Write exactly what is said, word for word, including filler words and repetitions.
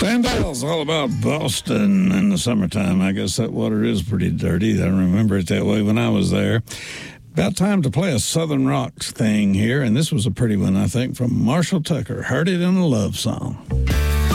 Standell's all about Boston in the summertime. I guess that water is pretty dirty. I remember it that way when I was there. About time to play a Southern Rock thing here, and this was a pretty one, I think, from Marshall Tucker. Heard It in a Love Song.